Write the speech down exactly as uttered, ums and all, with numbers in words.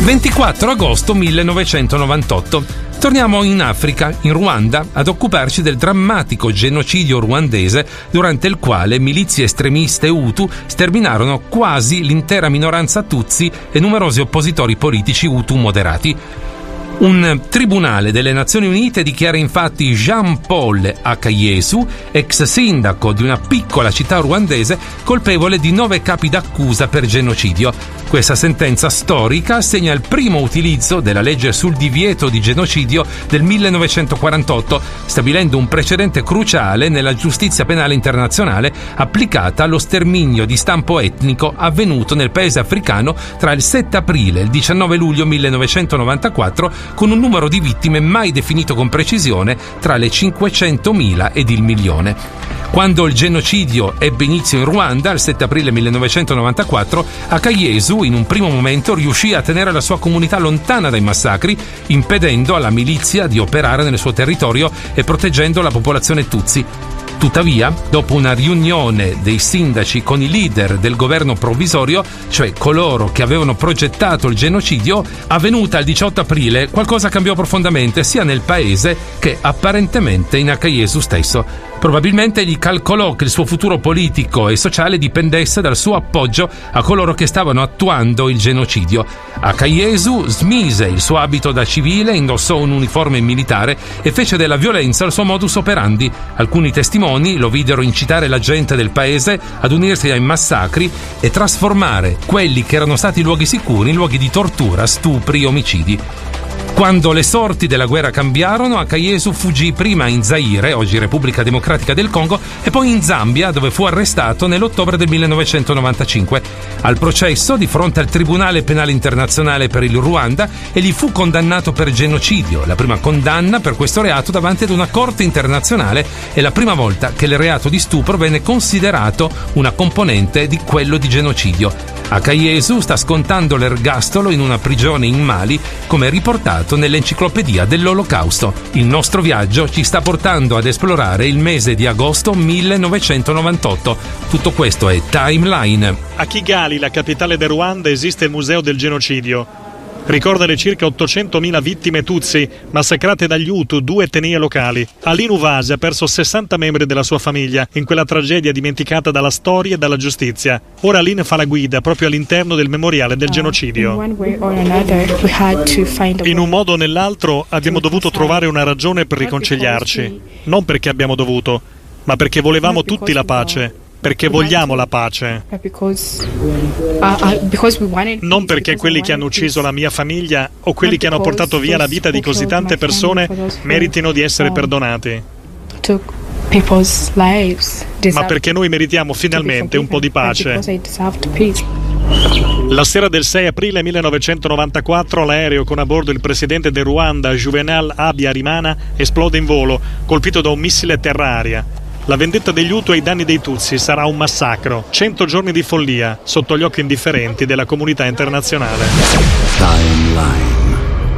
ventiquattro agosto millenovecentonovantotto. Torniamo in Africa, in Ruanda, ad occuparci del drammatico genocidio ruandese durante il quale milizie estremiste Hutu sterminarono quasi l'intera minoranza Tutsi e numerosi oppositori politici Hutu moderati. Un tribunale delle Nazioni Unite dichiara infatti Jean-Paul Akayesu, ex sindaco di una piccola città ruandese, colpevole di nove capi d'accusa per genocidio. Questa sentenza storica segna il primo utilizzo della legge sul divieto di genocidio del millenovecentoquarantotto, stabilendo un precedente cruciale nella giustizia penale internazionale applicata allo sterminio di stampo etnico avvenuto nel paese africano tra il sette aprile e il diciannove luglio millenovecentonovantaquattro, con un numero di vittime mai definito con precisione tra le cinquecentomila ed il milione. Quando il genocidio ebbe inizio in Ruanda, il sette aprile millenovecentonovantaquattro, Akayesu in un primo momento riuscì a tenere la sua comunità lontana dai massacri, impedendo alla milizia di operare nel suo territorio e proteggendo la popolazione Tutsi. Tuttavia, dopo una riunione dei sindaci con i leader del governo provvisorio, cioè coloro che avevano progettato il genocidio, avvenuta il diciotto aprile, qualcosa cambiò profondamente sia nel paese che apparentemente in Akayesu stesso. Probabilmente egli calcolò che il suo futuro politico e sociale dipendesse dal suo appoggio a coloro che stavano attuando il genocidio. Akayesu smise il suo abito da civile, indossò un uniforme militare e fece della violenza il suo modus operandi. Alcuni testimoni lo videro incitare la gente del paese ad unirsi ai massacri e trasformare quelli che erano stati luoghi sicuri in luoghi di tortura, stupri e omicidi. Quando le sorti della guerra cambiarono, Akayesu fuggì prima in Zaire, oggi Repubblica Democratica del Congo, e poi in Zambia, dove fu arrestato nell'ottobre del millenovecentonovantacinque. Al processo, di fronte al Tribunale Penale Internazionale per il Ruanda, egli fu condannato per genocidio, la prima condanna per questo reato davanti ad una corte internazionale e la prima volta che il reato di stupro venne considerato una componente di quello di genocidio. Akayesu sta scontando l'ergastolo in una prigione in Mali, come riportato nell'enciclopedia dell'Olocausto. Il nostro viaggio ci sta portando ad esplorare il mese di agosto millenovecentonovantotto. Tutto questo è Timeline. A Kigali, la capitale del Ruanda, esiste il Museo del Genocidio. Ricorda le circa ottocentomila vittime Tutsi massacrate dagli Hutu, due etnie locali. Aline Uvasi ha perso sessanta membri della sua famiglia in quella tragedia dimenticata dalla storia e dalla giustizia. Ora Aline fa la guida proprio all'interno del memoriale del genocidio. In un modo o nell'altro abbiamo dovuto trovare una ragione per riconciliarci. Non perché abbiamo dovuto, ma perché volevamo tutti la pace. Perché vogliamo la pace. Non perché quelli che hanno ucciso la mia famiglia o quelli che hanno portato via la vita di così tante persone meritino di essere perdonati. Ma perché noi meritiamo finalmente un po' di pace. La sera del sei aprile millenovecentonovantaquattro l'aereo con a bordo il presidente del Ruanda, Juvenal Habyarimana, esplode in volo, colpito da un missile terra-aria. La vendetta degli Hutu ai danni dei Tutsi sarà un massacro. Cento giorni di follia sotto gli occhi indifferenti della comunità internazionale. Timeline.